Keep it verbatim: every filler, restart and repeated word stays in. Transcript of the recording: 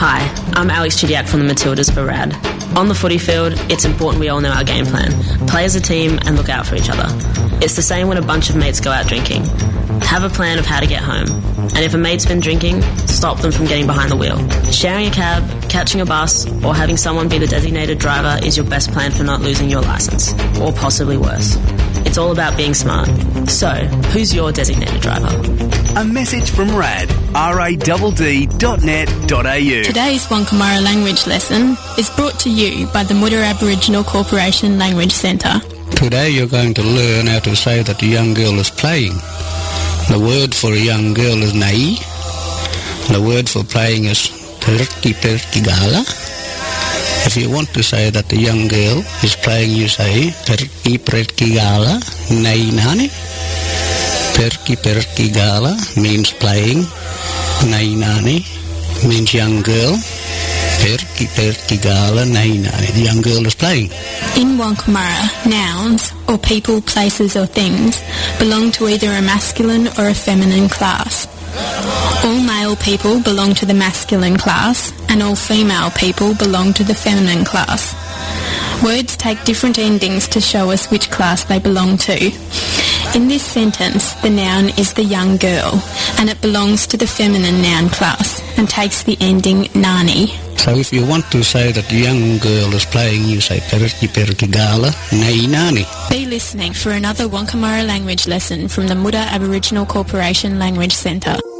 Hi, I'm Alex Chidiac from the Matildas for RAD. On the footy field, it's important we all know our game plan, play as a team and look out for each other. It's the same when a bunch of mates go out drinking. Have a plan of how to get home. And if a mate's been drinking, stop them from getting behind the wheel. Sharing a cab, catching a bus, or having someone be the designated driver is your best plan for not losing your licence, or possibly worse. It's all about being smart. So, who's your designated driver? A message from RAD, rad dot net dot a u. Today's Wankamara language lesson is brought to you by the Mutter Aboriginal Corporation Language Centre. Today you're going to learn how to say that a young girl is playing. The word for a young girl is nai. The word for playing is perki perki gala. If you want to say that a young girl is playing, you say perki perki gala nai nani. Perki perki gala means playing. Nai nani means young girl. Perki perki gala nai nani. The young girl is playing. In Wankamara, nouns, or people, places or things, belong to either a masculine or a feminine class. All male people belong to the masculine class, and all female people belong to the feminine class. Words take different endings to show us which class they belong to. In this sentence, the noun is the young girl, and it belongs to the feminine noun class, and takes the ending nani. So if you want to say that the young girl is playing, you say perki perki gala nai nani. Be listening for another Wankamara language lesson from the Mutter Aboriginal Corporation Language Centre.